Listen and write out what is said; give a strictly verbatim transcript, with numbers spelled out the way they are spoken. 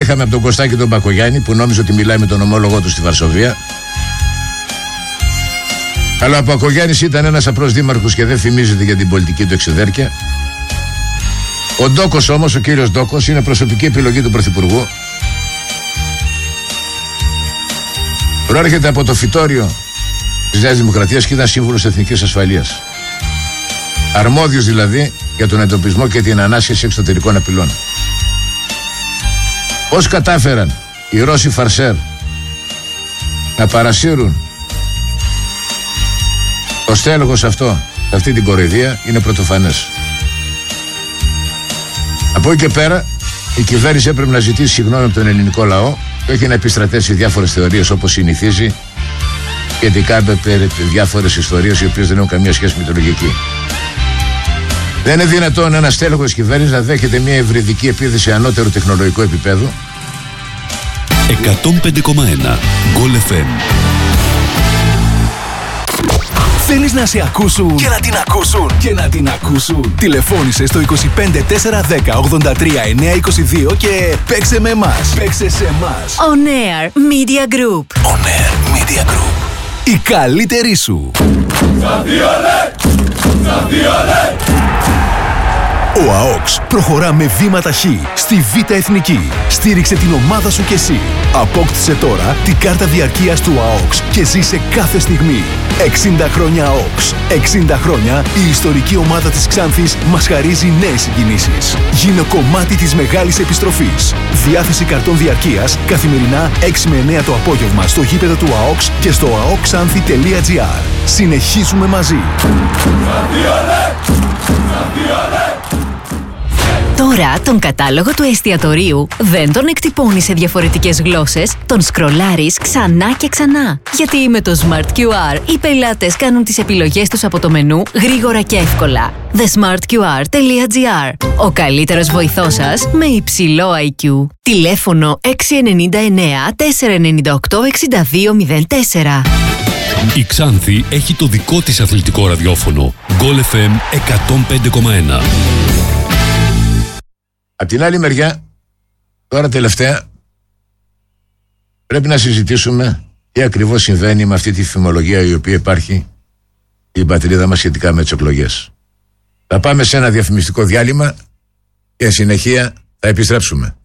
είχαμε από τον Κωστάκη τον Μπακογιάννη που νόμιζε ότι μιλάει με τον ομόλογό του στη Βαρσοβία. Αλλά ο Μπακογιάννης ήταν ένας απλός δήμαρχος και δεν θυμίζεται για την πολιτική του εξεδέρκεια. Ο Ντόκος όμως, ο κύριος Ντόκος, είναι προσωπική επιλογή του Πρωθυπουργού. Προέρχεται από το φυτόριο της Νέας Δημοκρατίας και ήταν σύμβουλος Εθνικής Ασφαλείας. Αρμόδιος δηλαδή για τον εντοπισμό και την ανάσχεση εξωτερικών απειλών. Πώς κατάφεραν οι Ρώσοι φαρσέρ να παρασύρουν το στέλεχος αυτό, αυτή την κοροϊδία, είναι πρωτοφανές. Από εκεί και πέρα η κυβέρνηση έπρεπε να ζητήσει συγγνώμη από τον ελληνικό λαό και όχι να επιστρατεύσει διάφορες θεωρίες όπως συνηθίζει, σχετικά με διάφορες ιστορίες οι οποίες δεν έχουν καμία σχέση με τη λογική. Δεν είναι δυνατόν ένα στέλεχος της κυβέρνησης να δέχεται μια ευρυδική επίθεση ανώτερου τεχνολογικού επίπεδου. εκατόν πέντε κόμμα ένα Γκολ εφ εμ. Θέλεις να σε ακούσουν και να την ακούσουν και να την ακούσουν. Τηλεφώνησε στο είκοσι πέντε τέσσερα δέκα ογδόντα τρία εννιακόσια είκοσι δύο και παίξε με εμάς. Παίξε σε εμάς. On Air Media Group. On Air Media Group. Η καλύτερη σου. Ο ΑΟΚΣ προχωρά με βήματα χ στη Β' Εθνική. Στήριξε την ομάδα σου κι εσύ. Απόκτησε τώρα την κάρτα διαρκείας του ΑΟΚΣ και ζήσε κάθε στιγμή. εξήντα χρόνια ΑΟΚΣ. εξήντα χρόνια η ιστορική ομάδα της Ξάνθης μας χαρίζει νέες συγκινήσεις. Γίνε κομμάτι της μεγάλης επιστροφής. Διάθεση καρτών διαρκείας καθημερινά έξι με εννέα το απόγευμα στο γήπεδο του ΑΟΚΣ και στο αοκξάνθη τελεία τζι άρ. Συνεχίζουμε μαζί. Τώρα τον κατάλογο του εστιατορίου δεν τον εκτυπώνεις σε διαφορετικές γλώσσες, τον σκρολάρεις ξανά και ξανά. Γιατί με το Smart κιου αρ οι πελάτες κάνουν τις επιλογές τους από το μενού γρήγορα και εύκολα. the smart q r τελεία τζι άρ. Ο καλύτερος βοηθός σας με υψηλό άι κιου. Τηλέφωνο έξι εννιά εννιά τέσσερα εννιά οκτώ έξι δύο μηδέν τέσσερα. Η Ξάνθη έχει το δικό της αθλητικό ραδιόφωνο. Γκολ εφ εμ εκατόν πέντε κόμμα ένα. Απ' την άλλη μεριά, τώρα τελευταία, πρέπει να συζητήσουμε τι ακριβώς συμβαίνει με αυτή τη φημολογία η οποία υπάρχει στην πατρίδα μας σχετικά με τις εκλογές. Θα πάμε σε ένα διαφημιστικό διάλειμμα και συνεχεία θα επιστρέψουμε.